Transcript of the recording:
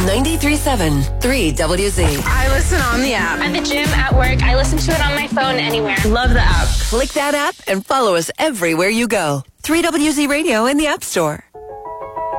93.7 3WZ. I listen on the app. At the gym, at work. I listen to it on my phone anywhere. Love the app. Click that app and follow us everywhere you go. 3WZ Radio in the App Store.